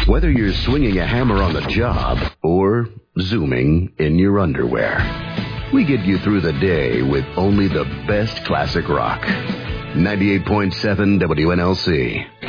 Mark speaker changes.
Speaker 1: Whether you're swinging a hammer on the job or zooming in your underwear, we get you through the day with only the best classic rock. 98.7 WNLC.